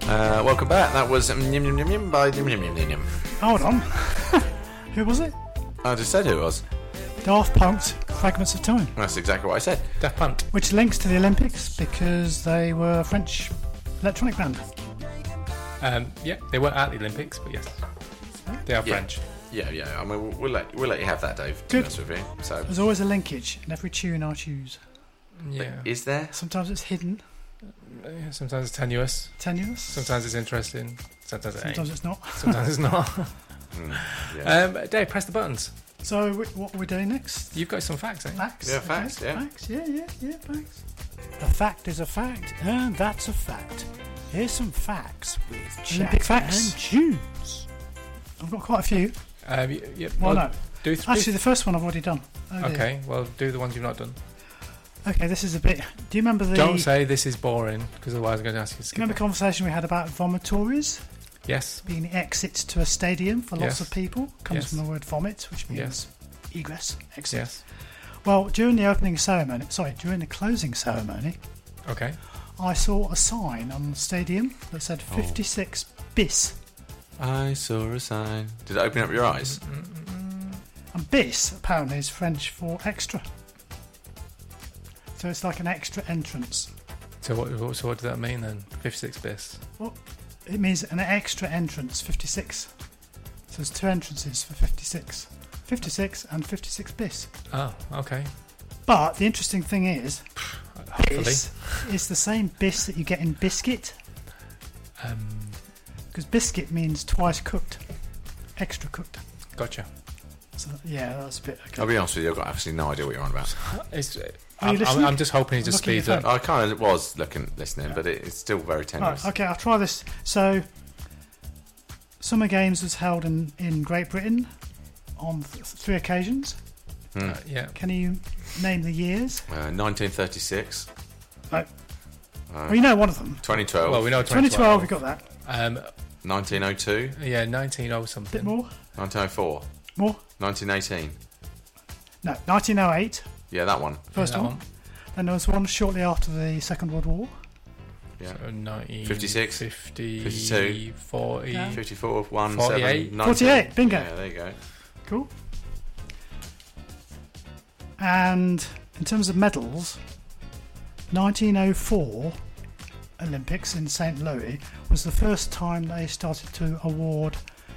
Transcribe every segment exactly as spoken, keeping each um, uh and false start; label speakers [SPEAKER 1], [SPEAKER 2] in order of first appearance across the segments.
[SPEAKER 1] Uh, welcome back. That was um, Yim Yim Yim Yim by Yim Yim Yim Yim Yim.
[SPEAKER 2] Hold on. Who was it?
[SPEAKER 1] I just said who it was.
[SPEAKER 2] Daft Punk's Fragments of Time.
[SPEAKER 1] That's exactly what I said.
[SPEAKER 3] Daft Punk.
[SPEAKER 2] Which links to the Olympics because they were a French electronic band.
[SPEAKER 3] Um, yeah, they weren't at the Olympics, but yes, they are
[SPEAKER 1] Yeah.
[SPEAKER 3] French.
[SPEAKER 1] Yeah, yeah. I mean, we'll, we'll let we'll let you have that, Dave. To be
[SPEAKER 2] Good.
[SPEAKER 1] honest with you. So,
[SPEAKER 2] There's always a linkage in every tune I choose.
[SPEAKER 3] Yeah.
[SPEAKER 1] is there?
[SPEAKER 2] Sometimes it's hidden,
[SPEAKER 3] Yeah, sometimes it's tenuous.
[SPEAKER 2] tenuous.
[SPEAKER 3] Sometimes it's interesting. Sometimes it
[SPEAKER 2] Sometimes
[SPEAKER 3] ain't.
[SPEAKER 2] it's not.
[SPEAKER 3] Sometimes it's not.
[SPEAKER 1] Mm, yeah.
[SPEAKER 3] um, Dave, press the buttons.
[SPEAKER 2] So wh- what are we doing next?
[SPEAKER 3] You've got some facts, eh?
[SPEAKER 2] Facts.
[SPEAKER 1] Yeah, facts, yeah.
[SPEAKER 2] Facts. Yeah, yeah, yeah. Facts. A fact is a fact, and that's a fact. Here's some facts with Olympic facts and tunes. I've got quite a few.
[SPEAKER 3] Um, y- yeah,
[SPEAKER 2] Well,
[SPEAKER 3] well,
[SPEAKER 2] no.
[SPEAKER 3] Do th-
[SPEAKER 2] Actually, the first one I've already done. Oh, dear.
[SPEAKER 3] okay, well, do the ones you've not done.
[SPEAKER 2] Okay, this is a bit. Do you remember the?
[SPEAKER 3] Don't say this is boring, because otherwise I'm going to ask you to
[SPEAKER 2] Do you
[SPEAKER 3] skip
[SPEAKER 2] remember
[SPEAKER 3] it.
[SPEAKER 2] the conversation we had about vomitories
[SPEAKER 3] Yes.
[SPEAKER 2] being the exit to a stadium for lots
[SPEAKER 3] Yes.
[SPEAKER 2] of people? Comes
[SPEAKER 3] Yes.
[SPEAKER 2] from the word vomit, which means
[SPEAKER 3] Yes.
[SPEAKER 2] egress, exit.
[SPEAKER 3] Yes.
[SPEAKER 2] Well, during the opening ceremony, sorry, during the closing ceremony,
[SPEAKER 3] Okay.
[SPEAKER 2] I saw a sign on the stadium that said
[SPEAKER 1] Oh.
[SPEAKER 2] fifty-six bis.
[SPEAKER 1] I saw a sign. Did it open up your eyes?
[SPEAKER 2] And bis apparently is French for extra. So it's like an extra entrance.
[SPEAKER 3] So what, what- so what does that mean then? fifty-six bis.
[SPEAKER 2] It means an extra entrance, fifty-six. So there's two entrances for fifty-six. fifty-six and fifty-six bis.
[SPEAKER 3] Oh, okay.
[SPEAKER 2] But the interesting thing is,
[SPEAKER 3] Hopefully.
[SPEAKER 2] bis is the same bis that you get in biscuit,
[SPEAKER 3] Um,
[SPEAKER 2] because biscuit means twice cooked, extra cooked.
[SPEAKER 3] gotcha.
[SPEAKER 2] So yeah, that's a bit. Okay.
[SPEAKER 1] I'll be honest with you. I've got absolutely no idea what you're on about.
[SPEAKER 3] It's,
[SPEAKER 2] Are you
[SPEAKER 3] I'm, I'm,
[SPEAKER 2] listening?
[SPEAKER 3] I'm just hoping he just
[SPEAKER 2] Look at your
[SPEAKER 3] speeds up.
[SPEAKER 2] phone.
[SPEAKER 1] I kind of was looking, listening, but it, it's still very tenuous.
[SPEAKER 2] Right, okay, I'll try this. So, Summer Games was held in, in Great Britain on th- three occasions.
[SPEAKER 1] Hmm.
[SPEAKER 3] Uh, yeah.
[SPEAKER 2] Can you name the years?
[SPEAKER 1] Uh, nineteen thirty-six.
[SPEAKER 2] No.
[SPEAKER 1] Uh,
[SPEAKER 2] Well, you know one of them.
[SPEAKER 1] twenty twelve.
[SPEAKER 3] Well, we know
[SPEAKER 2] twenty twelve, we got that.
[SPEAKER 3] Um,
[SPEAKER 1] nineteen oh two.
[SPEAKER 3] yeah, nineteen oh
[SPEAKER 2] A
[SPEAKER 3] something.
[SPEAKER 2] bit more?
[SPEAKER 1] nineteen oh four.
[SPEAKER 2] More?
[SPEAKER 1] nineteen eighteen.
[SPEAKER 2] No, nineteen oh eight,
[SPEAKER 1] Yeah, that one.
[SPEAKER 2] first
[SPEAKER 3] that
[SPEAKER 2] one. Then there was one shortly after the Second World War.
[SPEAKER 1] Yeah.
[SPEAKER 3] So nineteen
[SPEAKER 1] fifty-six,
[SPEAKER 3] fifty,
[SPEAKER 1] fifty-two,
[SPEAKER 3] forty.
[SPEAKER 2] Yeah.
[SPEAKER 1] fifty-four, one,
[SPEAKER 3] forty-eight.
[SPEAKER 1] seven, nineteen.
[SPEAKER 2] forty-eight, bingo.
[SPEAKER 1] Yeah, there you go.
[SPEAKER 2] Cool. And in terms of medals, nineteen oh four Olympics in Saint Louis was the first time they started to award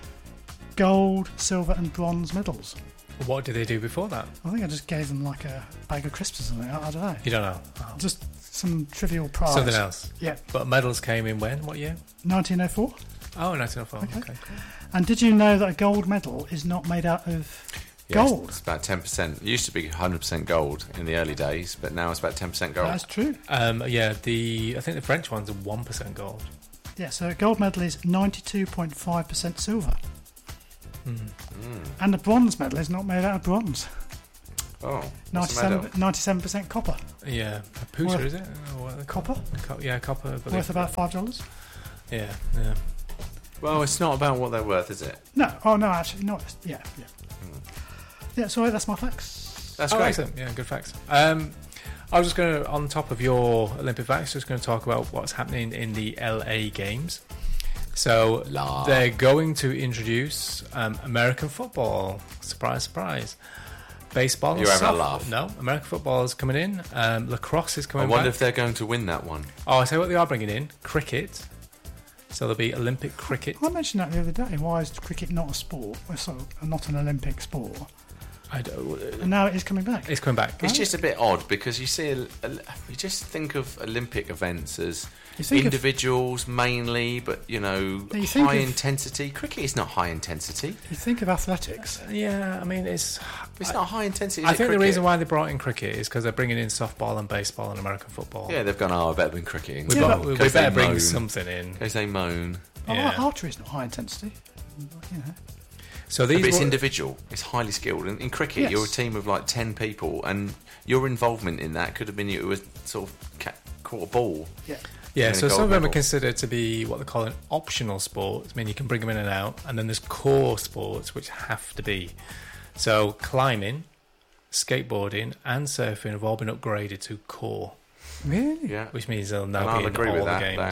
[SPEAKER 2] gold, silver, and bronze medals.
[SPEAKER 3] What did they do before that?
[SPEAKER 2] I think I just gave them like a bag of crisps or something. I, I don't know.
[SPEAKER 3] You don't know. Oh.
[SPEAKER 2] Just some trivial prize.
[SPEAKER 3] Something else.
[SPEAKER 2] Yeah,
[SPEAKER 3] But medals came in when? What year?
[SPEAKER 2] nineteen oh four.
[SPEAKER 3] Oh, nineteen oh four.
[SPEAKER 2] Okay.
[SPEAKER 3] Okay. Cool.
[SPEAKER 2] And did you know that a gold medal is not made out of
[SPEAKER 1] Yeah,
[SPEAKER 2] gold?
[SPEAKER 1] It's about ten percent. It used to be one hundred percent gold in the early days, but now it's about ten percent gold.
[SPEAKER 2] That's true.
[SPEAKER 3] Um, yeah, the I think the French ones are one percent gold.
[SPEAKER 2] Yeah, so a gold medal is ninety-two point five percent silver.
[SPEAKER 3] Mm.
[SPEAKER 1] Mm.
[SPEAKER 2] And the bronze medal is not made out of bronze.
[SPEAKER 1] Oh, what's the medal?
[SPEAKER 2] ninety-seven percent copper.
[SPEAKER 3] Yeah, a puta,
[SPEAKER 2] Worth-
[SPEAKER 3] is it? Or what are they
[SPEAKER 2] Copper?
[SPEAKER 3] called? Co- yeah, copper. I believe.
[SPEAKER 2] Worth about five dollars.
[SPEAKER 3] Yeah, yeah.
[SPEAKER 1] Well, it's not about what they're worth, is it?
[SPEAKER 2] No, oh no, actually, no. Yeah, yeah.
[SPEAKER 1] Hmm.
[SPEAKER 2] Yeah, sorry, that's my facts.
[SPEAKER 1] That's
[SPEAKER 3] Oh,
[SPEAKER 1] great.
[SPEAKER 3] excellent. Yeah, good facts. Um, I was just going to, on top of your Olympic facts, just going to talk about what's happening in the L A Games. So
[SPEAKER 1] La.
[SPEAKER 3] they're going to introduce um, American football. Surprise, surprise. Baseball.
[SPEAKER 1] You're having a
[SPEAKER 3] soft-
[SPEAKER 1] laugh.
[SPEAKER 3] No, American football is coming in. Um, lacrosse is
[SPEAKER 1] I
[SPEAKER 3] coming
[SPEAKER 1] wonder
[SPEAKER 3] back.
[SPEAKER 1] if they're going to win that one.
[SPEAKER 3] Oh, I tell you what they are bringing in. Cricket. So there'll be Olympic cricket.
[SPEAKER 2] I mentioned that the other day. Why is cricket not a sport? Well, so, not an Olympic sport.
[SPEAKER 3] I don't,
[SPEAKER 2] And now it is coming back.
[SPEAKER 3] it's coming back.
[SPEAKER 1] It's just a bit odd because you see, a, a, you just think of Olympic events as
[SPEAKER 2] You think of-
[SPEAKER 1] individuals mainly, but you know,
[SPEAKER 2] You think
[SPEAKER 1] high
[SPEAKER 2] of-
[SPEAKER 1] intensity. Cricket is not high intensity.
[SPEAKER 2] You think of athletics.
[SPEAKER 3] Yeah, I mean, it's.
[SPEAKER 1] It's
[SPEAKER 3] I,
[SPEAKER 1] not high intensity. Is
[SPEAKER 3] I
[SPEAKER 1] it
[SPEAKER 3] think the
[SPEAKER 1] cricket?
[SPEAKER 3] reason why they brought in cricket is because they're bringing in softball and baseball and American football.
[SPEAKER 1] Yeah, they've gone. Oh, I better than cricketing.
[SPEAKER 3] we,
[SPEAKER 2] Yeah,
[SPEAKER 3] better-
[SPEAKER 2] but-
[SPEAKER 3] we, we
[SPEAKER 1] Because they
[SPEAKER 3] better bring
[SPEAKER 1] moan.
[SPEAKER 3] something in.
[SPEAKER 1] In case they moan.
[SPEAKER 2] Oh,
[SPEAKER 3] Yeah.
[SPEAKER 2] archery is not high intensity. You know.
[SPEAKER 3] So
[SPEAKER 1] But
[SPEAKER 3] these
[SPEAKER 1] it's
[SPEAKER 3] were-
[SPEAKER 1] individual. It's highly skilled. In, in cricket,
[SPEAKER 2] Yes.
[SPEAKER 1] you're a team of like ten people, and your involvement in that could have been you were sort of ca- caught a ball.
[SPEAKER 2] Yeah.
[SPEAKER 3] yeah,
[SPEAKER 1] win a
[SPEAKER 3] so some
[SPEAKER 1] gold
[SPEAKER 3] of them are
[SPEAKER 1] medal.
[SPEAKER 3] considered to be what they call an optional sport. I mean, you can bring them in and out, and then there's core sports which have to be. So climbing, skateboarding, and surfing have all been upgraded to core,
[SPEAKER 2] Really?
[SPEAKER 1] Yeah,
[SPEAKER 3] which means they'll
[SPEAKER 1] and
[SPEAKER 3] now
[SPEAKER 1] I'll
[SPEAKER 3] be in
[SPEAKER 1] agree
[SPEAKER 3] all
[SPEAKER 1] with
[SPEAKER 3] the
[SPEAKER 1] that.
[SPEAKER 3] games.
[SPEAKER 1] They are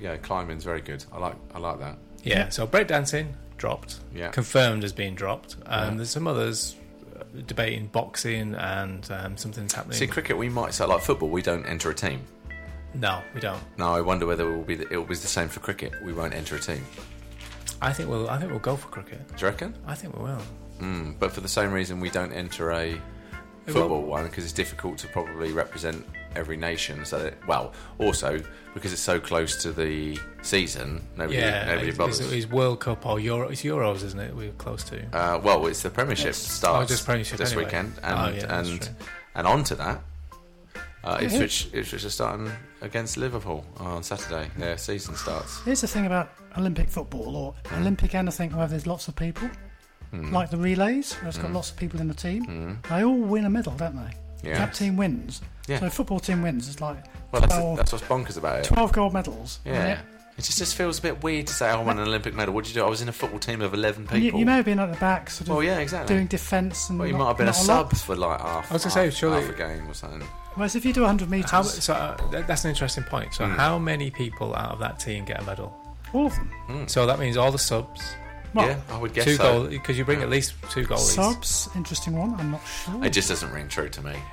[SPEAKER 1] yeah, climbing's very good. I like I like that.
[SPEAKER 3] Yeah, so breakdancing dropped,
[SPEAKER 1] Yeah.
[SPEAKER 3] confirmed as being dropped. And
[SPEAKER 1] Yeah.
[SPEAKER 3] there's some others uh, debating boxing and um, something's happening.
[SPEAKER 1] See, cricket, we might say, like football, we don't enter a team.
[SPEAKER 3] No, we don't.
[SPEAKER 1] No, I wonder whether it will be the, it will be the same for cricket. We won't enter a team.
[SPEAKER 3] I think we'll. I think we'll go for cricket.
[SPEAKER 1] Do you reckon?
[SPEAKER 3] I think we will.
[SPEAKER 1] Mm, but for the same reason, we don't enter a football one because it's difficult to probably represent every nation. So, that, well, also because it's so close to the season, nobody
[SPEAKER 3] Yeah,
[SPEAKER 1] nobody
[SPEAKER 3] it's,
[SPEAKER 1] bothers.
[SPEAKER 3] it's, it's World Cup or Euro. It's Euros, isn't it? We're close to.
[SPEAKER 1] Uh, well, it's the Premiership
[SPEAKER 2] Yes.
[SPEAKER 1] starts
[SPEAKER 3] Oh, just Premiership
[SPEAKER 1] this
[SPEAKER 3] anyway.
[SPEAKER 1] weekend,
[SPEAKER 3] Oh,
[SPEAKER 1] and
[SPEAKER 3] yeah, that's
[SPEAKER 1] and
[SPEAKER 3] true.
[SPEAKER 1] and on to that, uh,
[SPEAKER 2] Yeah.
[SPEAKER 1] Ipswich Ipswich are starting against Liverpool on Saturday. Their season starts.
[SPEAKER 2] Here's the thing about Olympic football or Olympic anything where there's lots of people,
[SPEAKER 1] Mm.
[SPEAKER 2] like the relays, where it's got
[SPEAKER 1] Mm.
[SPEAKER 2] lots of people in the team.
[SPEAKER 1] Mm.
[SPEAKER 2] They all win a medal, don't they?
[SPEAKER 1] Yeah.
[SPEAKER 2] That team wins.
[SPEAKER 1] Yeah.
[SPEAKER 2] So football team wins. It's like
[SPEAKER 1] Well, that's,
[SPEAKER 2] twelve,
[SPEAKER 1] that's what's bonkers about it.
[SPEAKER 2] twelve gold medals.
[SPEAKER 1] Yeah.
[SPEAKER 2] And
[SPEAKER 1] It just, just feels a bit weird to say, oh, I won an Olympic medal. What did you do? I was in a football team of eleven
[SPEAKER 2] You,
[SPEAKER 1] people.
[SPEAKER 2] you may have been at the back, sort of
[SPEAKER 1] well, yeah, exactly.
[SPEAKER 2] doing defence and
[SPEAKER 1] well, you
[SPEAKER 2] not,
[SPEAKER 1] might have been a
[SPEAKER 2] not lot.
[SPEAKER 1] sub for like half,
[SPEAKER 3] I was gonna
[SPEAKER 1] half,
[SPEAKER 3] say, surely-
[SPEAKER 1] half a game or something.
[SPEAKER 2] Whereas if you do one hundred metres,
[SPEAKER 3] How, so uh, that- that's an interesting point. So
[SPEAKER 1] Mm.
[SPEAKER 3] how many people out of that team get a medal?
[SPEAKER 2] all of them.
[SPEAKER 1] Mm.
[SPEAKER 3] So that means all the subs,
[SPEAKER 2] Well,
[SPEAKER 1] yeah, I would guess
[SPEAKER 3] two
[SPEAKER 1] so.
[SPEAKER 3] goal because you bring
[SPEAKER 1] Yeah.
[SPEAKER 3] at least two goalies.
[SPEAKER 2] subs, interesting one. I'm not sure.
[SPEAKER 1] It just doesn't ring true to me.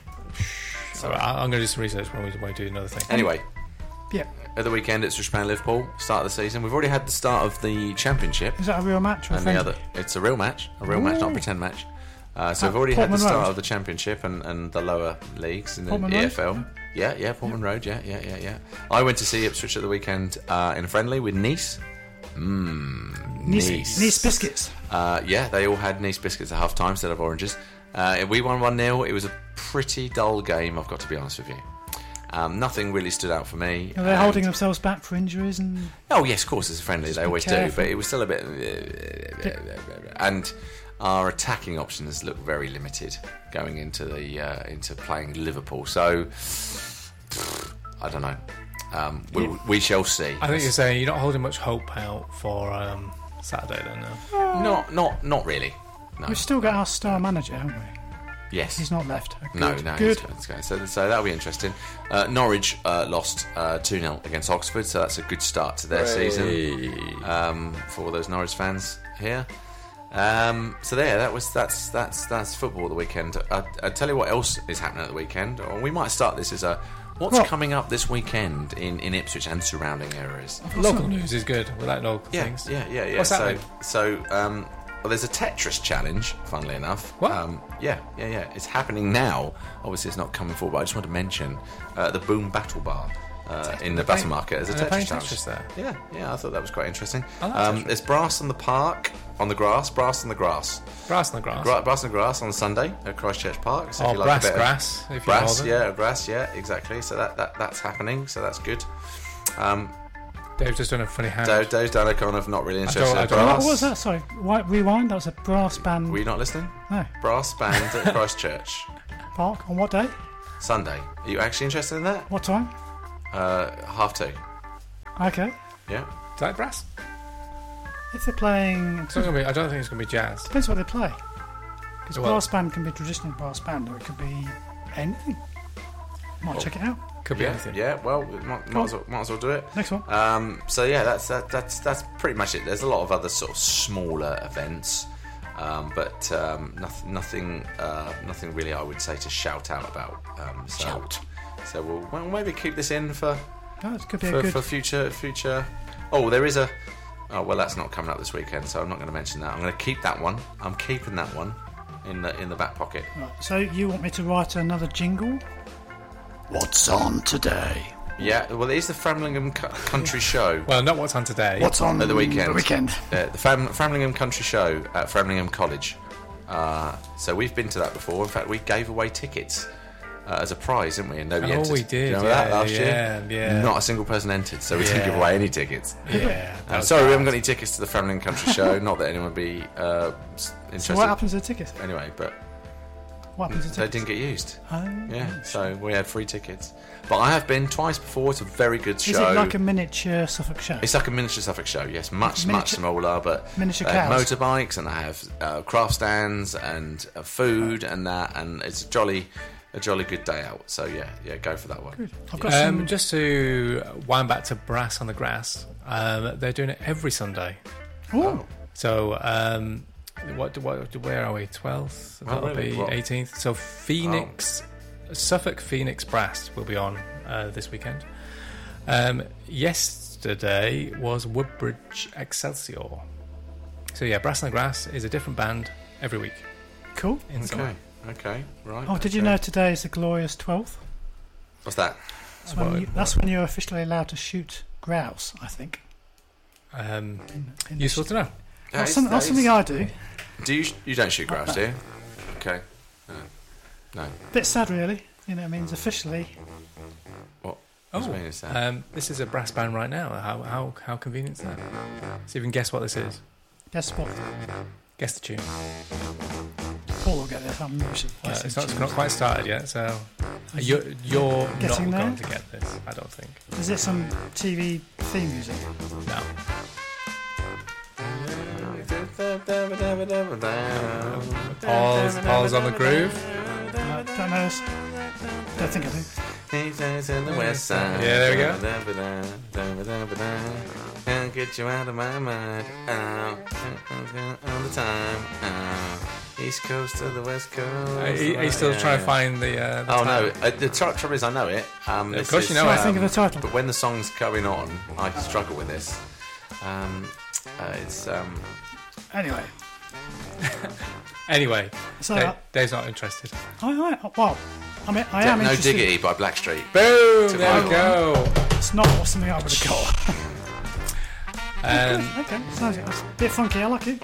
[SPEAKER 3] So I- I'm going to do some research when we, when we do another thing.
[SPEAKER 1] Anyway,
[SPEAKER 2] Yeah.
[SPEAKER 1] at the weekend, it's Japan Liverpool, start of the season. We've already had the start of the championship.
[SPEAKER 2] Is that a real match or a
[SPEAKER 1] And the
[SPEAKER 2] friendly?
[SPEAKER 1] other, it's a real match, a real match, not a
[SPEAKER 2] Ooh.
[SPEAKER 1] pretend match. Uh, so
[SPEAKER 2] At
[SPEAKER 1] we've already had the
[SPEAKER 2] Portman
[SPEAKER 1] start
[SPEAKER 2] Road?
[SPEAKER 1] of the championship and, and the lower leagues in the
[SPEAKER 2] Portman
[SPEAKER 1] E
[SPEAKER 2] Road?
[SPEAKER 1] F L. Yeah, yeah, Portman Road. Yeah, yeah, yeah, yeah. I went to see Ipswich at the weekend uh, in a friendly with Nice. Mmm,
[SPEAKER 2] Nice,
[SPEAKER 1] Nice.
[SPEAKER 2] Nice biscuits.
[SPEAKER 1] Uh, yeah, they all had Nice biscuits at half time instead of oranges. Uh, we won one nil. It was a pretty dull game, I've got to be honest with you. Um, nothing really stood out for me.
[SPEAKER 2] Are they
[SPEAKER 1] and-
[SPEAKER 2] holding themselves back for injuries and
[SPEAKER 1] Oh yes, of course, it's a friendly.
[SPEAKER 2] Just
[SPEAKER 1] They
[SPEAKER 2] be
[SPEAKER 1] always do,
[SPEAKER 2] careful.
[SPEAKER 1] but it was still a bit. And our attacking options look very limited going into the uh, into playing Liverpool. So I don't know. Um, we, we shall see.
[SPEAKER 3] I think you're saying you're not holding much hope out for um, Saturday, then. No.
[SPEAKER 1] not not not really. No.
[SPEAKER 2] we've still got our star manager, haven't we?
[SPEAKER 1] Yes.
[SPEAKER 2] He's not left. Oh,
[SPEAKER 1] No,
[SPEAKER 2] good.
[SPEAKER 1] no,
[SPEAKER 2] good.
[SPEAKER 1] it's good, it's good. So, so that'll be interesting. Uh, Norwich uh, lost uh, two nil against Oxford, so that's a good start to their season um, for all those Norwich fans here. Um, so there, that was that's that's that's football at the weekend. I, I tell you what else is happening at the weekend, or we might start this as a what's
[SPEAKER 2] Well-
[SPEAKER 1] coming up this weekend in, in Ipswich and surrounding areas.
[SPEAKER 3] Local news is good. We like local
[SPEAKER 1] Yeah,
[SPEAKER 3] things.
[SPEAKER 1] yeah, yeah, yeah.
[SPEAKER 3] What's
[SPEAKER 1] so,
[SPEAKER 3] happening?
[SPEAKER 1] so um, well, there's a Tetris challenge. Funnily enough,
[SPEAKER 3] What?
[SPEAKER 1] Um, yeah, yeah, yeah. It's happening now. Obviously, it's not coming forward, but I just want to mention uh, the Boom Battle Bar uh, in the
[SPEAKER 3] They're
[SPEAKER 1] Battle
[SPEAKER 3] playing-
[SPEAKER 1] Market as a
[SPEAKER 3] they're
[SPEAKER 1] Tetris
[SPEAKER 3] playing
[SPEAKER 1] challenge.
[SPEAKER 3] Tetris there.
[SPEAKER 1] Yeah, yeah. I thought that was quite interesting.
[SPEAKER 3] I like
[SPEAKER 1] um,
[SPEAKER 3] Tetris.
[SPEAKER 1] there's brass on the park, on the grass, brass on the grass,
[SPEAKER 3] Grass on the grass.
[SPEAKER 1] Gra- brass on the grass on Sunday at Christchurch Park. So
[SPEAKER 3] or
[SPEAKER 1] if you like
[SPEAKER 3] brass
[SPEAKER 1] a bit
[SPEAKER 3] grass, if
[SPEAKER 1] of
[SPEAKER 3] you
[SPEAKER 1] brass,
[SPEAKER 3] call
[SPEAKER 1] yeah, grass, yeah, exactly. So that, that that's happening. So that's good. Um,
[SPEAKER 3] Dave's just done a funny hand.
[SPEAKER 1] Dave, Dave's done a kind of not really
[SPEAKER 3] I
[SPEAKER 1] interested
[SPEAKER 3] don't- I
[SPEAKER 1] in
[SPEAKER 3] don't-
[SPEAKER 2] Oh,
[SPEAKER 1] brass.
[SPEAKER 2] what was that? Sorry, Wi- rewind. That was a brass band.
[SPEAKER 1] Were you not listening?
[SPEAKER 2] no,
[SPEAKER 1] Brass band at Christchurch.
[SPEAKER 2] park on what day?
[SPEAKER 1] Sunday. Are you actually interested in that?
[SPEAKER 2] What time?
[SPEAKER 1] Uh, half two.
[SPEAKER 2] Okay.
[SPEAKER 1] Yeah.
[SPEAKER 3] Is that brass?
[SPEAKER 2] If they're playing,
[SPEAKER 3] It's not gonna be, I don't think it's going to be jazz.
[SPEAKER 2] depends what they play. Because
[SPEAKER 3] Well-
[SPEAKER 2] brass band can be traditional brass band, or it could be anything. Might check it out.
[SPEAKER 3] Could be
[SPEAKER 1] Yeah.
[SPEAKER 3] anything.
[SPEAKER 1] Yeah. Well, we might, might, as well, might as well do it.
[SPEAKER 2] Next one.
[SPEAKER 1] Um, so yeah, that's that, that's that's pretty much it. There's a lot of other sort of smaller events, um, but um, nothing nothing uh, nothing really I would say to shout out about. Um, so,
[SPEAKER 2] Shout.
[SPEAKER 1] So we'll, we'll maybe keep this in for
[SPEAKER 2] Oh, it could be a
[SPEAKER 1] for,
[SPEAKER 2] good.
[SPEAKER 1] for future future. Oh, there is a. Oh well, that's not coming up this weekend, so I'm not going to mention that. I'm going to keep that one. I'm keeping that one in the in the back pocket.
[SPEAKER 2] Right, so you want me to write another jingle? What's on today?
[SPEAKER 1] Yeah, well, it is the Framlingham Cu- Country Show.
[SPEAKER 3] Well, not what's on today.
[SPEAKER 2] What's on
[SPEAKER 1] At the weekend.
[SPEAKER 2] The weekend.
[SPEAKER 1] Uh, the Fram- Framlingham Country Show at Framlingham College. Uh, so we've been to that before. In fact, we gave away tickets uh, as a prize, didn't we? And nobody
[SPEAKER 3] Oh,
[SPEAKER 1] entered.
[SPEAKER 3] we
[SPEAKER 1] Do
[SPEAKER 3] did,
[SPEAKER 1] you remember
[SPEAKER 3] yeah,
[SPEAKER 1] that last
[SPEAKER 3] yeah,
[SPEAKER 1] year?
[SPEAKER 3] yeah.
[SPEAKER 1] Not a single person entered, so we didn't
[SPEAKER 3] Yeah.
[SPEAKER 1] give away any tickets.
[SPEAKER 3] Yeah. that
[SPEAKER 1] I'm
[SPEAKER 3] was
[SPEAKER 1] sorry, we
[SPEAKER 3] bad.
[SPEAKER 1] haven't got any tickets to the Framlingham Country Show. Not that anyone would be uh, s- interested.
[SPEAKER 2] So what happens to the tickets?
[SPEAKER 1] Anyway, but
[SPEAKER 2] What happens to
[SPEAKER 1] they
[SPEAKER 2] tickets?
[SPEAKER 1] didn't get used.
[SPEAKER 2] Oh,
[SPEAKER 1] Yeah, so we had free tickets. But I have been twice before. It's a very good
[SPEAKER 2] Is
[SPEAKER 1] show.
[SPEAKER 2] it like a miniature Suffolk show?
[SPEAKER 1] It's like a miniature Suffolk show, yes, much much
[SPEAKER 2] Miniature-
[SPEAKER 1] smaller, but
[SPEAKER 2] miniature
[SPEAKER 1] they have
[SPEAKER 2] cows.
[SPEAKER 1] motorbikes and they have uh, craft stands and uh, food and that, and it's a jolly, a jolly good day out. So yeah, yeah, go for that one.
[SPEAKER 2] Good. I've got
[SPEAKER 3] Um,
[SPEAKER 2] some.
[SPEAKER 3] just to wind back to Brass on the Grass, um, they're doing it every Sunday.
[SPEAKER 2] Oh,
[SPEAKER 3] So, um, what, what, where are we? twelfth?
[SPEAKER 1] Oh,
[SPEAKER 3] That'll
[SPEAKER 1] really?
[SPEAKER 3] be
[SPEAKER 1] What?
[SPEAKER 3] eighteenth. So, Phoenix, Suffolk Phoenix Brass will be on uh, this weekend. Um, yesterday was Woodbridge Excelsior. So, yeah, Brass on the Grass is a different band every week.
[SPEAKER 2] cool.
[SPEAKER 3] In summer.
[SPEAKER 1] Okay, okay, right.
[SPEAKER 2] Oh, did you
[SPEAKER 1] okay.
[SPEAKER 2] know today is the glorious twelfth?
[SPEAKER 1] What's that?
[SPEAKER 2] That's when, you, that's when you're officially allowed to shoot grouse, I think.
[SPEAKER 3] Um,
[SPEAKER 2] In, in the
[SPEAKER 3] useful
[SPEAKER 2] sh-
[SPEAKER 3] to know.
[SPEAKER 1] That
[SPEAKER 2] That's,
[SPEAKER 1] is-
[SPEAKER 2] some,
[SPEAKER 1] that
[SPEAKER 2] that's
[SPEAKER 1] is-
[SPEAKER 2] something I do.
[SPEAKER 1] Do you? You don't shoot grouse, do you? Okay. No. No.
[SPEAKER 2] Bit sad, really. You know, it means officially.
[SPEAKER 1] What?
[SPEAKER 3] Oh,
[SPEAKER 1] What do you mean it's that?
[SPEAKER 3] um, this is a brass band right now. How how how convenient is that? See if you can guess what this is.
[SPEAKER 2] Guess what?
[SPEAKER 3] Guess the tune.
[SPEAKER 2] Paul will get it. I'm usually
[SPEAKER 3] Uh,
[SPEAKER 2] guessing
[SPEAKER 3] it's not, it's
[SPEAKER 2] tunes.
[SPEAKER 3] not quite started yet, so you're, you're not
[SPEAKER 2] Getting there?
[SPEAKER 3] going to get this, I don't think.
[SPEAKER 2] Is it some T V theme music?
[SPEAKER 3] No. Paul's, Paul's on the groove.
[SPEAKER 2] Uh, don't know. this. Don't think I do.
[SPEAKER 1] in the west side.
[SPEAKER 3] Yeah, there we go.
[SPEAKER 1] Can't get you out of my mind. Oh, all the time. Oh, East Coast to the West Coast.
[SPEAKER 3] Are you, are you still
[SPEAKER 1] Yeah,
[SPEAKER 3] trying to
[SPEAKER 1] yeah.
[SPEAKER 3] find the, uh, the
[SPEAKER 1] Oh no!
[SPEAKER 3] title?
[SPEAKER 1] Uh, the tr- trouble is, I know it. Um,
[SPEAKER 3] Of
[SPEAKER 1] this
[SPEAKER 3] course
[SPEAKER 1] is-
[SPEAKER 3] you know
[SPEAKER 2] So I
[SPEAKER 3] it.
[SPEAKER 2] think of the title.
[SPEAKER 1] But when the song's going on, I struggle with this. Um, uh, it's um,
[SPEAKER 2] Anyway,
[SPEAKER 3] Anyway,
[SPEAKER 2] so
[SPEAKER 3] Dave,
[SPEAKER 2] uh,
[SPEAKER 3] Dave's not interested.
[SPEAKER 2] I, I, well, I mean, I am
[SPEAKER 1] No
[SPEAKER 2] interested.
[SPEAKER 1] Diggity by Blackstreet.
[SPEAKER 3] Boom!
[SPEAKER 1] To
[SPEAKER 3] There we
[SPEAKER 1] my-
[SPEAKER 3] go.
[SPEAKER 2] It's not something I would have got.
[SPEAKER 3] Um,
[SPEAKER 2] Okay, sounds it's a bit funky. I like it.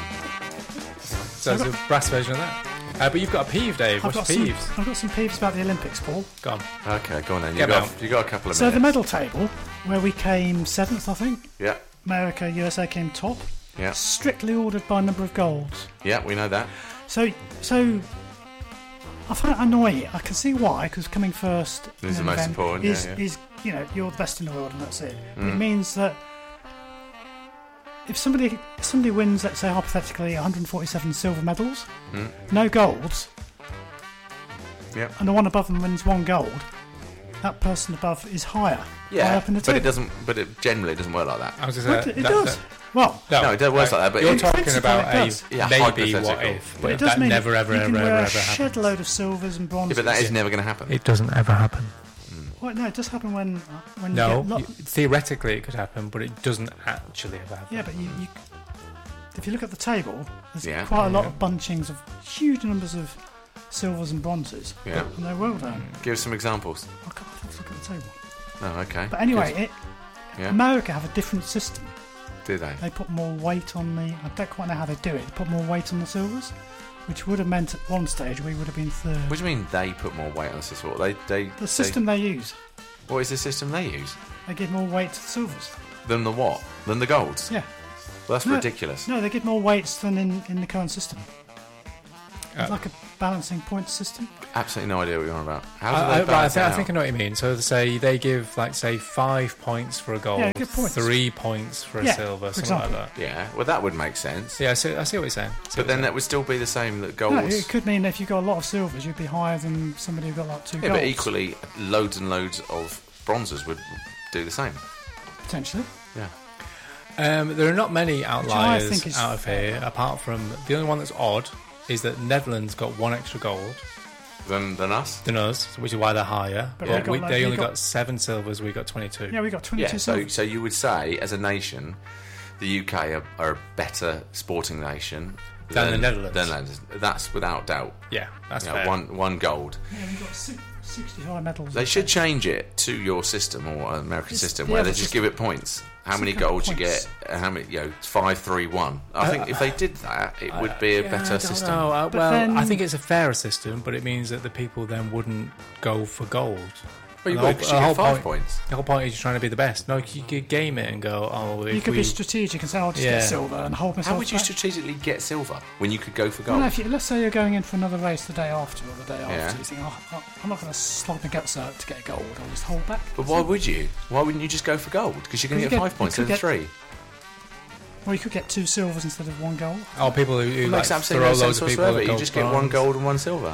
[SPEAKER 3] so it's a brass version of that. Uh, but you've got a peeve, Dave.
[SPEAKER 2] I've
[SPEAKER 3] What's
[SPEAKER 2] got
[SPEAKER 3] your
[SPEAKER 2] some.
[SPEAKER 3] peeves?
[SPEAKER 2] I've got some peeves about the Olympics, Paul.
[SPEAKER 3] Go on.
[SPEAKER 1] Okay, go on then. You
[SPEAKER 3] Get
[SPEAKER 1] got
[SPEAKER 3] out.
[SPEAKER 1] you got a couple of
[SPEAKER 2] So the
[SPEAKER 1] minutes.
[SPEAKER 2] medal table, where we came seventh, I think.
[SPEAKER 1] Yeah,
[SPEAKER 2] America, U S A came top.
[SPEAKER 1] yeah,
[SPEAKER 2] Strictly ordered by number of golds.
[SPEAKER 1] yeah. We know that.
[SPEAKER 2] So, so I find it annoying. I can see why, because coming first
[SPEAKER 1] Is the
[SPEAKER 2] in an
[SPEAKER 1] most
[SPEAKER 2] event
[SPEAKER 1] important,
[SPEAKER 2] Is,
[SPEAKER 1] yeah, yeah.
[SPEAKER 2] is you know you're the best in the world, and that's it. But it
[SPEAKER 1] Mm.
[SPEAKER 2] means that if somebody if somebody wins, let's say hypothetically, one hundred forty-seven silver medals,
[SPEAKER 1] Mm.
[SPEAKER 2] no golds,
[SPEAKER 1] Yep.
[SPEAKER 2] and the one above them wins one gold, that person above is higher. higher
[SPEAKER 1] Yeah,
[SPEAKER 2] up in the
[SPEAKER 1] but it
[SPEAKER 2] table.
[SPEAKER 1] doesn't. But it generally doesn't work like that.
[SPEAKER 3] I was just
[SPEAKER 2] Well,
[SPEAKER 3] uh,
[SPEAKER 2] it it
[SPEAKER 3] that-
[SPEAKER 2] does.
[SPEAKER 3] that-
[SPEAKER 2] Well,
[SPEAKER 1] No, it does work like that, but
[SPEAKER 3] you're
[SPEAKER 1] in
[SPEAKER 3] talking
[SPEAKER 2] principle
[SPEAKER 3] about
[SPEAKER 2] it
[SPEAKER 3] a
[SPEAKER 2] does.
[SPEAKER 1] Yeah,
[SPEAKER 3] maybe
[SPEAKER 1] hypothetical.
[SPEAKER 3] what if,
[SPEAKER 2] but
[SPEAKER 3] but
[SPEAKER 2] it does
[SPEAKER 3] that
[SPEAKER 2] mean
[SPEAKER 3] never, ever,
[SPEAKER 2] you
[SPEAKER 3] ever,
[SPEAKER 2] can
[SPEAKER 3] ever,
[SPEAKER 2] wear
[SPEAKER 3] ever
[SPEAKER 2] a shed
[SPEAKER 3] happens.
[SPEAKER 2] load of silvers and
[SPEAKER 1] Yeah,
[SPEAKER 2] bronzes.
[SPEAKER 1] but that is never going to happen.
[SPEAKER 3] It doesn't ever happen.
[SPEAKER 2] Well, no, it does happen when uh, when
[SPEAKER 3] No,
[SPEAKER 2] you get lo-
[SPEAKER 3] you- theoretically it could happen, but it doesn't actually ever happen.
[SPEAKER 2] Yeah, but you, you, if you look at the table, there's
[SPEAKER 1] Yeah.
[SPEAKER 2] quite a lot
[SPEAKER 3] Yeah.
[SPEAKER 2] of bunchings of huge numbers of silvers and bronzes.
[SPEAKER 1] Yeah.
[SPEAKER 2] And they're well done.
[SPEAKER 1] Give us some examples.
[SPEAKER 2] I can't have to look at the table.
[SPEAKER 1] Oh, okay.
[SPEAKER 2] But anyway,
[SPEAKER 1] Good.
[SPEAKER 2] it,
[SPEAKER 1] Yeah.
[SPEAKER 2] America have a different system.
[SPEAKER 1] Do they?
[SPEAKER 2] They put more weight on the. I don't quite know how they do it. They put more weight on the silvers, which would have meant at one stage we would have been third.
[SPEAKER 1] What do you mean they put more weight on the system? What, They, they,
[SPEAKER 2] The system they use,
[SPEAKER 1] They, what is the system they use?
[SPEAKER 2] they give more weight to the silvers.
[SPEAKER 1] Than the what? Than the golds?
[SPEAKER 2] Yeah.
[SPEAKER 1] Well, that's
[SPEAKER 2] No.
[SPEAKER 1] ridiculous.
[SPEAKER 2] No, they give more weights than in, in the current system. It's
[SPEAKER 3] Uh,
[SPEAKER 2] like a balancing point system.
[SPEAKER 1] Absolutely no idea what you're on about. How do
[SPEAKER 3] I,
[SPEAKER 1] they
[SPEAKER 3] I, right, I,
[SPEAKER 1] balance
[SPEAKER 3] think,
[SPEAKER 1] it
[SPEAKER 3] I
[SPEAKER 1] out?
[SPEAKER 3] think I know what you mean. So say they give like say five points for a gold,
[SPEAKER 2] Yeah, good points.
[SPEAKER 3] three points for a
[SPEAKER 2] Yeah,
[SPEAKER 3] silver,
[SPEAKER 2] for
[SPEAKER 3] something like
[SPEAKER 2] example.
[SPEAKER 3] that.
[SPEAKER 1] Yeah, well, that would make sense.
[SPEAKER 3] Yeah, I see, I see what you're saying. I see
[SPEAKER 1] But
[SPEAKER 3] what
[SPEAKER 1] then
[SPEAKER 3] you're
[SPEAKER 1] that would still be the same that golds.
[SPEAKER 2] No, it could mean if you got a lot of silvers, you'd be higher than somebody who got like two
[SPEAKER 1] yeah,
[SPEAKER 2] golds.
[SPEAKER 1] but equally, loads and loads of bronzes would do the same.
[SPEAKER 2] Potentially.
[SPEAKER 1] Yeah.
[SPEAKER 3] saying. Um, there are not many outliers
[SPEAKER 2] think is
[SPEAKER 3] out of here, apart from the only one that's odd is that Netherlands got one extra gold
[SPEAKER 1] Than, than us?
[SPEAKER 3] than us, which is why they're higher.
[SPEAKER 2] But
[SPEAKER 3] Yeah,
[SPEAKER 2] we got
[SPEAKER 3] we,
[SPEAKER 2] like-
[SPEAKER 3] they
[SPEAKER 2] we
[SPEAKER 3] only
[SPEAKER 2] got-
[SPEAKER 3] got, seven silvers, we got twenty-two.
[SPEAKER 2] Yeah, we got twenty-two
[SPEAKER 1] Yeah, so,
[SPEAKER 2] silvers.
[SPEAKER 1] so you would say, as a nation, the U K are, are a better sporting nation
[SPEAKER 3] Than the Netherlands.
[SPEAKER 1] Than the Netherlands. That's without doubt.
[SPEAKER 3] Yeah, that's
[SPEAKER 1] You know,
[SPEAKER 3] fair.
[SPEAKER 1] one one gold.
[SPEAKER 2] Yeah, we got si- sixty-five medals.
[SPEAKER 1] They should change it to your system or American
[SPEAKER 2] It's-
[SPEAKER 1] system
[SPEAKER 2] yeah,
[SPEAKER 1] where they
[SPEAKER 2] but
[SPEAKER 1] just
[SPEAKER 2] it's-
[SPEAKER 1] give it points. How
[SPEAKER 2] it's
[SPEAKER 1] many
[SPEAKER 2] like a
[SPEAKER 1] golds you
[SPEAKER 2] points.
[SPEAKER 1] get? and How many? You know, five, three, one. I think if they did that, it would be a
[SPEAKER 3] Yeah, I
[SPEAKER 1] better
[SPEAKER 3] don't
[SPEAKER 1] system.
[SPEAKER 3] know. Uh,
[SPEAKER 2] But
[SPEAKER 3] well,
[SPEAKER 2] then-
[SPEAKER 3] I think it's a fairer system, but it means that the people then wouldn't go for gold.
[SPEAKER 1] Well, you
[SPEAKER 3] The
[SPEAKER 1] would
[SPEAKER 3] whole-
[SPEAKER 1] because
[SPEAKER 3] the
[SPEAKER 1] you
[SPEAKER 3] whole
[SPEAKER 1] get five
[SPEAKER 3] point-
[SPEAKER 1] points.
[SPEAKER 3] The whole point is you're trying to be the best. No, you could game it and go, oh, if
[SPEAKER 2] You could
[SPEAKER 3] we...
[SPEAKER 2] be strategic and say, "I'll just
[SPEAKER 3] Yeah.
[SPEAKER 2] get silver and hold myself
[SPEAKER 1] How would you
[SPEAKER 2] back."
[SPEAKER 1] strategically get silver when you could go for
[SPEAKER 2] Well,
[SPEAKER 1] gold?
[SPEAKER 2] no, if you, let's say you're going in for another race the day after or the day
[SPEAKER 1] Yeah.
[SPEAKER 2] after. You think, oh, oh, I'm not going to slog my guts out to get gold. I'll just hold back.
[SPEAKER 1] But why would you? Why wouldn't you just go for gold? Because you're going to
[SPEAKER 2] Because
[SPEAKER 1] get
[SPEAKER 2] you
[SPEAKER 1] five
[SPEAKER 2] get-
[SPEAKER 1] points
[SPEAKER 2] you
[SPEAKER 1] instead
[SPEAKER 2] could
[SPEAKER 1] of
[SPEAKER 2] get-
[SPEAKER 1] three.
[SPEAKER 2] Well, you could get two silvers instead of one gold.
[SPEAKER 3] Oh, people who, who
[SPEAKER 1] It
[SPEAKER 3] like
[SPEAKER 1] makes absolutely
[SPEAKER 3] throw
[SPEAKER 1] no
[SPEAKER 3] loads
[SPEAKER 1] sense
[SPEAKER 3] of people
[SPEAKER 1] whatsoever.
[SPEAKER 3] that
[SPEAKER 1] You
[SPEAKER 3] go
[SPEAKER 1] just get one
[SPEAKER 3] bronze.
[SPEAKER 1] gold and one silver.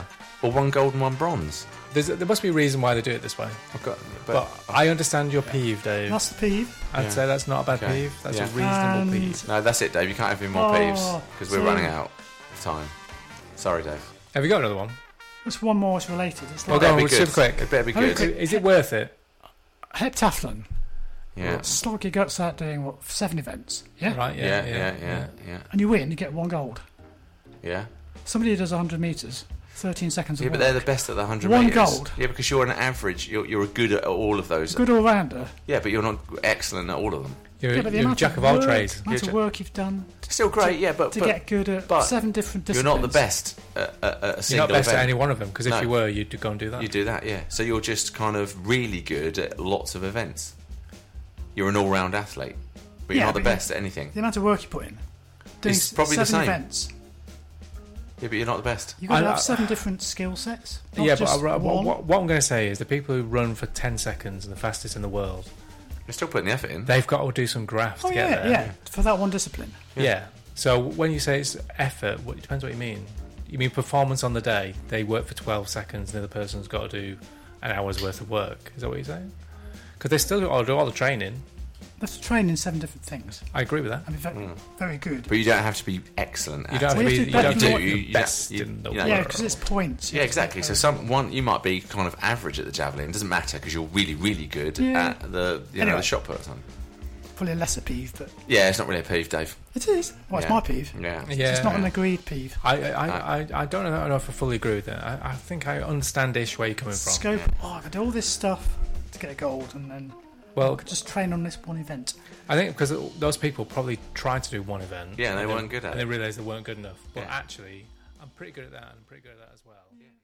[SPEAKER 1] or one gold and one bronze.
[SPEAKER 3] There's, there must be a reason why they do it this way.
[SPEAKER 1] I've got,
[SPEAKER 3] But, I understand your peeve, Dave.
[SPEAKER 2] That's the peeve.
[SPEAKER 3] I'd
[SPEAKER 1] Yeah.
[SPEAKER 3] say that's not a bad
[SPEAKER 1] Okay.
[SPEAKER 3] peeve. That's
[SPEAKER 1] Yeah.
[SPEAKER 3] a reasonable
[SPEAKER 2] And-
[SPEAKER 3] peeve.
[SPEAKER 1] No, that's it, Dave. You can't have any more
[SPEAKER 2] Oh,
[SPEAKER 1] peeves because we're
[SPEAKER 2] so-
[SPEAKER 1] running out of time. Sorry, Dave.
[SPEAKER 3] Have you got another one?
[SPEAKER 2] There's one more. It's related. It's
[SPEAKER 3] Well,
[SPEAKER 2] like
[SPEAKER 3] go on,
[SPEAKER 1] Better be
[SPEAKER 3] super
[SPEAKER 1] good.
[SPEAKER 3] quick.
[SPEAKER 1] It better be
[SPEAKER 2] Very
[SPEAKER 1] good.
[SPEAKER 2] quick.
[SPEAKER 3] Is it worth it?
[SPEAKER 2] heptathlon.
[SPEAKER 1] Yeah.
[SPEAKER 2] Slog your guts out doing what seven events. Yeah.
[SPEAKER 3] Right,
[SPEAKER 1] Yeah,
[SPEAKER 3] yeah,
[SPEAKER 1] yeah, yeah, yeah, yeah.
[SPEAKER 2] And you win. You get one gold.
[SPEAKER 1] Yeah,
[SPEAKER 2] Somebody who does one hundred meters, thirteen seconds.
[SPEAKER 1] yeah
[SPEAKER 2] of
[SPEAKER 1] but
[SPEAKER 2] walk.
[SPEAKER 1] they're the best at the one hundred
[SPEAKER 2] One
[SPEAKER 1] metres.
[SPEAKER 2] gold.
[SPEAKER 1] Yeah, because you're an average. You're, you're good at all of those.
[SPEAKER 2] Good all rounder.
[SPEAKER 1] Yeah, but you're not excellent at all of them.
[SPEAKER 3] You're,
[SPEAKER 2] Yeah, but the
[SPEAKER 3] you're a
[SPEAKER 2] amount
[SPEAKER 3] jack
[SPEAKER 2] of
[SPEAKER 3] of all
[SPEAKER 2] work,
[SPEAKER 3] trades.
[SPEAKER 2] amount
[SPEAKER 1] You're
[SPEAKER 2] of work you've done
[SPEAKER 1] Still great, yeah, but,
[SPEAKER 2] to
[SPEAKER 1] but
[SPEAKER 2] get good at
[SPEAKER 1] but
[SPEAKER 2] seven different
[SPEAKER 1] you're
[SPEAKER 2] disciplines.
[SPEAKER 1] not the best at, at, at a
[SPEAKER 3] You're
[SPEAKER 1] single
[SPEAKER 3] not best
[SPEAKER 1] event.
[SPEAKER 3] at any one of them, because if
[SPEAKER 1] No.
[SPEAKER 3] you were, you'd go and do that.
[SPEAKER 1] You do that, yeah. So you're just kind of really good at lots of events. You're an all-round athlete, but you're
[SPEAKER 2] Yeah,
[SPEAKER 1] not the
[SPEAKER 2] but you-
[SPEAKER 1] best at anything.
[SPEAKER 2] The amount of work you put in. Doing
[SPEAKER 1] It's probably the
[SPEAKER 2] seven
[SPEAKER 1] same.
[SPEAKER 2] events.
[SPEAKER 1] Yeah, but you're not the best.
[SPEAKER 2] You've got to
[SPEAKER 3] I-
[SPEAKER 2] have
[SPEAKER 3] I-
[SPEAKER 2] seven different skill sets. Not
[SPEAKER 3] Yeah, but
[SPEAKER 2] just
[SPEAKER 3] I- what,
[SPEAKER 2] one.
[SPEAKER 3] what, what I'm going to say is the people who run for ten seconds and the fastest in the world,
[SPEAKER 1] You're still putting the effort in.
[SPEAKER 3] they've got to do some graft
[SPEAKER 2] Oh
[SPEAKER 3] to get
[SPEAKER 2] yeah,
[SPEAKER 3] there.
[SPEAKER 2] yeah. For that one discipline.
[SPEAKER 3] Yeah. So when you say it's effort, what, it depends what you mean. You mean performance on the day? They work for twelve seconds, and the other person's got to do an hour's worth of work. Is that what you're saying? Because they still got to do all the training.
[SPEAKER 2] They have to train in seven different things.
[SPEAKER 3] I agree with that.
[SPEAKER 2] I mean, very,
[SPEAKER 1] Mm.
[SPEAKER 2] very good.
[SPEAKER 1] But you don't have to be excellent
[SPEAKER 3] You
[SPEAKER 1] at
[SPEAKER 3] don't have
[SPEAKER 1] it.
[SPEAKER 3] to
[SPEAKER 2] Well,
[SPEAKER 3] be,
[SPEAKER 2] you
[SPEAKER 3] you
[SPEAKER 2] have to
[SPEAKER 3] don't have
[SPEAKER 2] be
[SPEAKER 3] to
[SPEAKER 2] better
[SPEAKER 3] be
[SPEAKER 1] than
[SPEAKER 3] the
[SPEAKER 1] you-
[SPEAKER 3] best
[SPEAKER 1] you-
[SPEAKER 3] in the
[SPEAKER 1] you know,
[SPEAKER 2] Yeah,
[SPEAKER 3] world.
[SPEAKER 2] because it's points.
[SPEAKER 1] Yeah, exactly. So some one you might be kind of average at the javelin. It doesn't matter because you're really, really good
[SPEAKER 2] Yeah.
[SPEAKER 1] at the you know
[SPEAKER 2] Anyway.
[SPEAKER 1] the shot put on.
[SPEAKER 2] Probably a lesser peeve, but
[SPEAKER 1] Yeah, it's not really a peeve, Dave.
[SPEAKER 2] it is. Well, it's
[SPEAKER 1] Yeah.
[SPEAKER 2] my peeve.
[SPEAKER 1] Yeah.
[SPEAKER 3] Yeah.
[SPEAKER 2] It's not an agreed peeve.
[SPEAKER 3] I, I, I, I don't know, I don't know if I fully agree with that. I, I think I understand-ish where you're coming from.
[SPEAKER 2] Scope. Oh, I could do all this stuff to get a gold, and then I
[SPEAKER 3] Well,
[SPEAKER 2] could just train on this one event.
[SPEAKER 3] I think because those people probably tried to do one event.
[SPEAKER 1] Yeah, and they
[SPEAKER 3] then-
[SPEAKER 1] weren't good at
[SPEAKER 3] and
[SPEAKER 1] it.
[SPEAKER 3] they realised they weren't good enough. But
[SPEAKER 1] Yeah.
[SPEAKER 3] actually, I'm pretty good at that, and I'm pretty good at that as well.
[SPEAKER 1] Yeah.